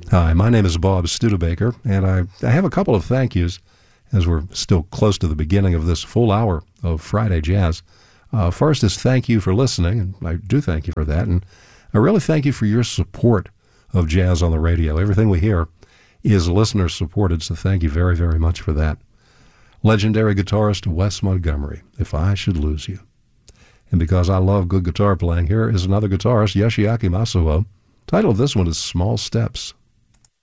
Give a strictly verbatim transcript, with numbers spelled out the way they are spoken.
Hi, my name is Bob Studebaker, and I, I have a couple of thank yous as we're still close to the beginning of this full hour of Friday Jazz. Uh, first is thank you for listening, and I do thank you for that, and I really thank you for your support of jazz on the radio. Everything we hear is listener-supported, so thank you very, very much for that. Legendary guitarist Wes Montgomery, If I Should Lose You. And because I love good guitar playing, here is another guitarist, Yoshiaki Masuo. Title of this one is Small Steps.